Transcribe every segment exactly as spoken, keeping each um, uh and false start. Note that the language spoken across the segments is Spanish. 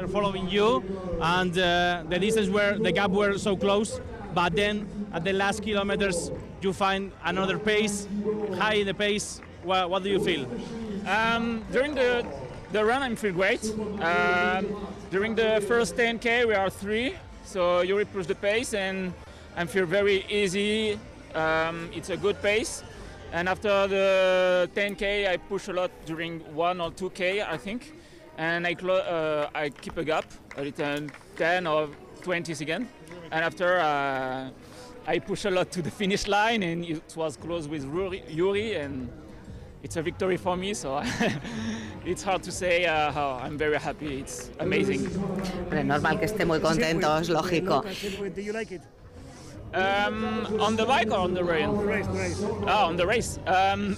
were following you, and uh, the distance were the gap were so close. But then at the last kilometers, you find another pace, high in the pace. What, what do you feel? Um, during the the run, I feel great. Um, during the first ten K, we are three, so Yuri pushed the pace, and I feel very easy. Um, it's a good pace. And after the ten K, I push a lot during one or two K, I think. And I, clo- uh, I keep a gap, a little ten or twenties again. And after, uh, I push a lot to the finish line, and it was close with Yuri, Yuri and it's a victory for me, so it's hard to say uh, how I'm very happy. It's amazing. Hombre, normal que esté muy contento, es lógico. Do you like it? Um, on the bike or on the rail? On the race, the race. Oh, on the race. Um,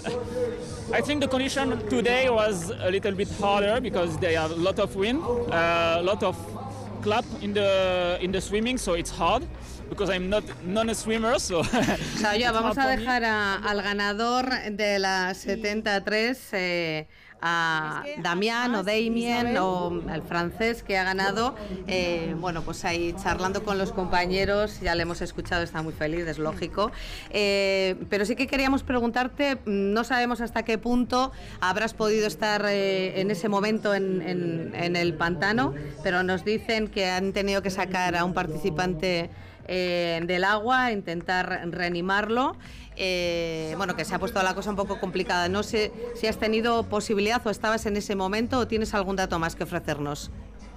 I think the condition today was a little bit harder because they have a lot of wind, a uh, lot of clap in the in the swimming, so it's hard. Because I'm not non-swimmer, so... O sea, ya vamos a dejar a, al ganador de la setenta y tres, eh, a Damián o Damien o el francés que ha ganado. Eh, bueno, pues ahí charlando con los compañeros, ya le hemos escuchado, está muy feliz, es lógico. Eh, pero sí que queríamos preguntarte, no sabemos hasta qué punto habrás podido estar eh, en ese momento en, en, en el pantano, pero nos dicen que han tenido que sacar a un participante Eh, del agua, intentar reanimarlo. Eh, bueno, que se ha puesto la cosa un poco complicada. No sé si has tenido posibilidad o estabas en ese momento o tienes algún dato más que ofrecernos.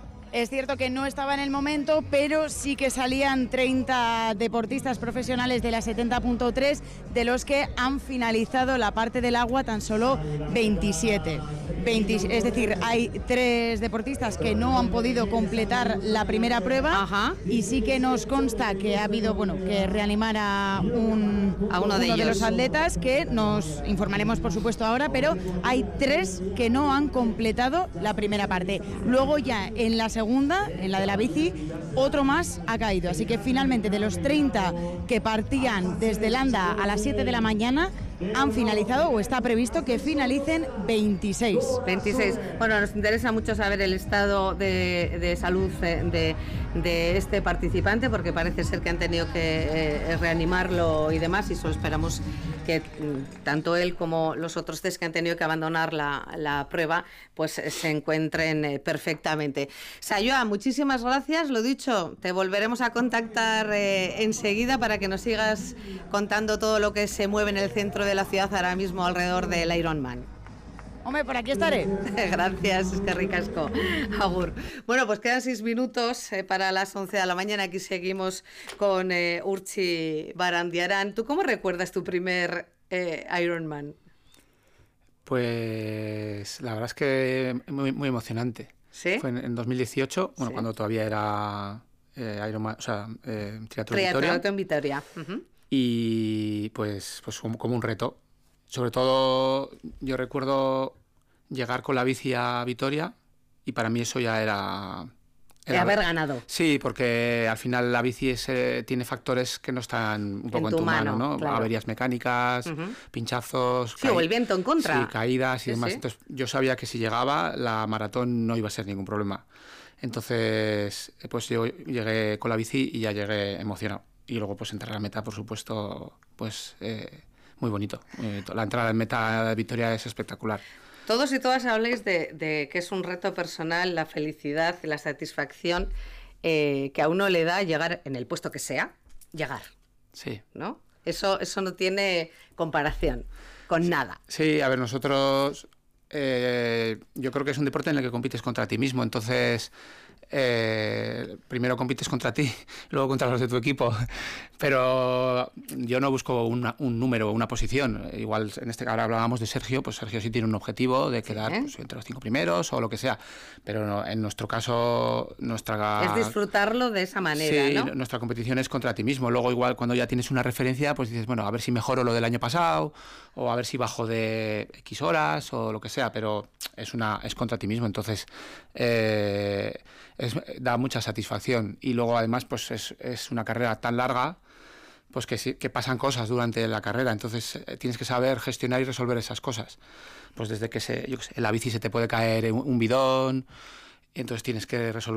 Es cierto que no estaba en el momento, pero sí que salían treinta deportistas profesionales de la setenta punto tres, de los que han finalizado la parte del agua tan solo veintisiete. veinte, es decir, hay tres deportistas que no han podido completar la primera prueba. Ajá. Y sí que nos consta que ha habido, bueno, que reanimar a, un, a uno, de, uno ellos. de los atletas, que nos informaremos por supuesto ahora, pero hay tres que no han completado la primera parte. Luego ya en la segunda, en la de la bici, otro más ha caído, así que finalmente de los treinta que partían desde Landa a las siete de la mañana, han finalizado o está previsto que finalicen veintiséis. veintiséis. Bueno, nos interesa mucho saber el estado de, de salud de, de este participante, porque parece ser que han tenido que eh, reanimarlo y demás, y solo esperamos que tanto él como los otros tres que han tenido que abandonar la, la prueba pues se encuentren eh, perfectamente. Sayoa, muchísimas gracias. Lo dicho, te volveremos a contactar eh, enseguida para que nos sigas contando todo lo que se mueve en el centro de la ciudad ahora mismo alrededor del Ironman. Hombre, por aquí estaré. Gracias, es que ricasco. Agur. Bueno, pues quedan seis minutos eh, para las once de la mañana. Aquí seguimos con eh, Urtsi Barandiarán. ¿Tú cómo recuerdas tu primer eh, Ironman? Pues la verdad es que muy, muy emocionante. ¿Sí? Fue en, en dos mil dieciocho, bueno, ¿Sí? cuando todavía era eh, Ironman, o sea, eh, triatlón Triatlón Vitoria. en Vitoria. Uh-huh. Y pues, pues como, como un reto. Sobre todo yo recuerdo llegar con la bici a Vitoria y para mí eso ya era... era haber ganado. Sí, porque al final la bici es, eh, tiene factores que no están un poco en tu, en tu mano, mano, ¿no? Claro. Averías mecánicas, uh-huh. pinchazos... Sí, o el viento en contra. Sí, caídas y sí, demás. Sí. Entonces yo sabía que si llegaba la maratón no iba a ser ningún problema. Entonces pues yo llegué con la bici y ya llegué emocionado. Y luego pues entrar a la meta, por supuesto, pues... Eh, muy bonito. Eh, la entrada en meta de Vitoria es espectacular. Todos y todas habléis de, de que es un reto personal, la felicidad y la satisfacción eh, que a uno le da llegar en el puesto que sea, llegar. Sí. ¿No? Eso, eso no tiene comparación con sí. nada. Sí, a ver, nosotros eh, yo creo que es un deporte en el que compites contra ti mismo, entonces eh, primero compites contra ti, luego contra los de tu equipo, pero yo no busco una, un número o una posición. Igual en este ahora hablábamos de Sergio, pues Sergio sí tiene un objetivo de quedar ¿Eh? pues, entre los cinco primeros o lo que sea, pero no, en nuestro caso nuestra es disfrutarlo de esa manera, sí, ¿no? Nuestra competición es contra ti mismo. Luego igual cuando ya tienes una referencia pues dices, bueno, a ver si mejoro lo del año pasado o a ver si bajo de X horas o lo que sea, pero es una es contra ti mismo, entonces eh, es, da mucha satisfacción. Y luego además pues es, es una carrera tan larga pues que, que pasan cosas durante la carrera, entonces eh, tienes que saber gestionar y resolver esas cosas. Pues desde que se, yo qué sé, en la bici se te puede caer un, un bidón, y entonces tienes que resolver